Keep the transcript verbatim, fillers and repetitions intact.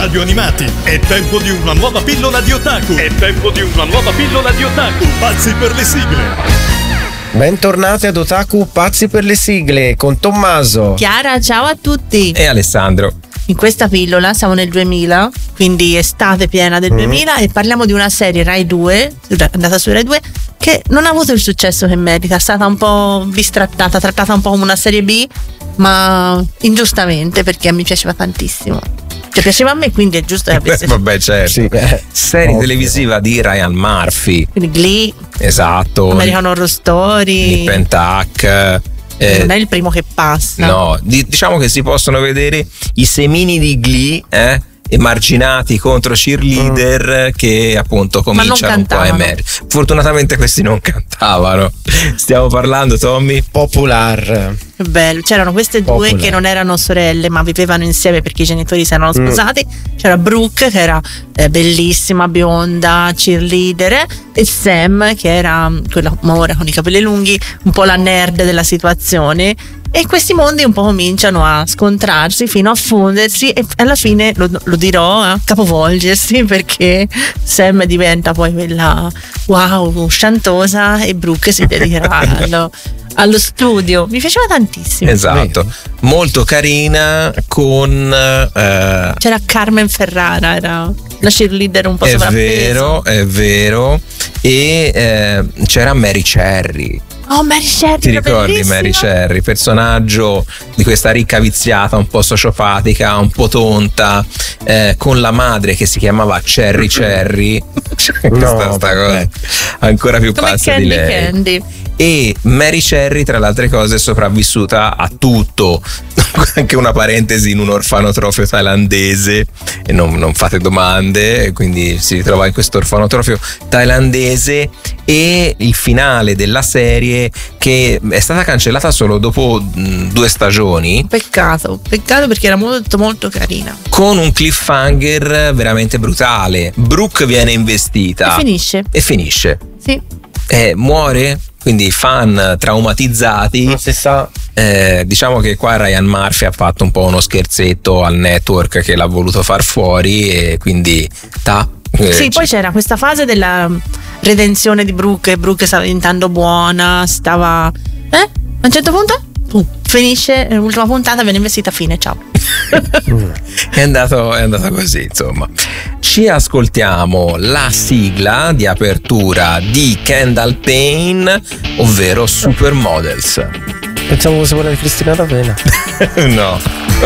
radio animati. È tempo di una nuova pillola di otaku. È tempo di una nuova pillola di otaku. Pazzi per le sigle. Bentornati ad Otaku Pazzi per le sigle con Tommaso, Chiara, ciao a tutti. E Alessandro. In questa pillola siamo nel duemila, quindi estate piena del mm. duemila, e parliamo di una serie Rai due, andata su Rai due, che non ha avuto il successo che merita. È stata un po' bistrattata, trattata un po' come una serie B, ma ingiustamente, perché mi piaceva tantissimo. Cioè, piaceva a me, quindi è giusto che avesse. Vabbè, certo. Sì. Serie Ovvio. televisiva di Ryan Murphy. Quindi Glee. Esatto. American Horror Story. Nip and Tuck. Eh, non è il primo che passa. No, di, diciamo che si possono vedere i semini di Glee, eh? emarginati contro cheerleader mm. che appunto cominciano un po' a emergere. Fortunatamente questi non cantavano. Stiamo parlando, Tommy? Popular. Che bello. C'erano queste due Popular. che non erano sorelle, ma vivevano insieme perché i genitori si erano sposati. Mm. C'era Brooke, che era eh, bellissima, bionda, cheerleader, e Sam, che era quella ora con i capelli lunghi, un po' la nerd della situazione. E questi mondi un po' cominciano a scontrarsi fino a fondersi, e alla fine lo, lo dirò, a capovolgersi, perché Sam diventa poi quella wow sciantosa e Brooke si dedicherà allo, allo studio. Mi piaceva tantissimo. Esatto, molto carina, con eh... c'era Carmen Ferrara, era la cheerleader un po' sovrappeso. È vero, è vero. E eh, c'era Mary Cherry. Oh, Mary Cherry, ti ricordi bellissima. Mary Cherry, personaggio di questa ricca viziata, un po' sociopatica, un po' tonta, eh, con la madre che si chiamava Cherry Cherry. No, sta, sta cosa ancora più come pazza Candy di lei. Candy. E Mary Cherry, tra le altre cose, è sopravvissuta a tutto, anche una parentesi, in un orfanotrofio thailandese, e non, non fate domande, quindi si ritrova in questo orfanotrofio thailandese. E il finale della serie, che è stata cancellata solo dopo mh, due stagioni. Peccato, peccato, perché era molto molto carina, con un cliffhanger veramente brutale. Brooke viene investita e finisce e finisce sì. eh, muore, quindi fan traumatizzati. Non si sa. Eh, diciamo che qua Ryan Murphy ha fatto un po' uno scherzetto al network che l'ha voluto far fuori, e quindi ta, eh, sì, poi c'era questa fase della redenzione di Brooke, e Brooke stava diventando buona, stava eh? a un certo punto uh, finisce l'ultima puntata, viene investita, fine, ciao. è andato è andato così, insomma. Ci ascoltiamo la sigla di apertura di Kendall Payne, ovvero Supermodels. Pensavo fosse quella di Cristina D'Avena. No.